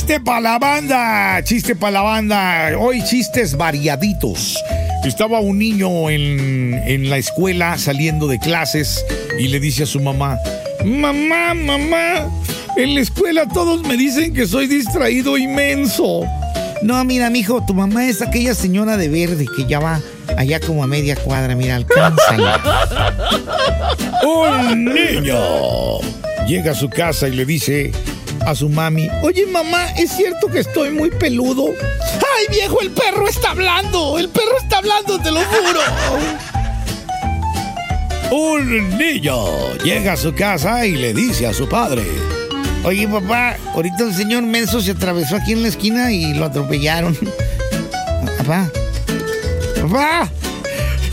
Chiste para la banda, chiste para la banda. Hoy chistes variaditos. Estaba un niño en la escuela saliendo de clases y le dice a su mamá: mamá, en la escuela todos me dicen que soy distraído y menso. No, mira, mijo, tu mamá es aquella señora de verde que ya va allá como a media cuadra, mira, alcánzala. Un niño llega a su casa y le dice a su mami: oye, mamá, ¿es cierto que estoy muy peludo? ¡Ay, viejo, el perro está hablando! ¡El perro está hablando, te lo juro! Un niño llega a su casa y le dice a su padre: oye, papá, ahorita un señor menso se atravesó aquí en la esquina y lo atropellaron. Papá,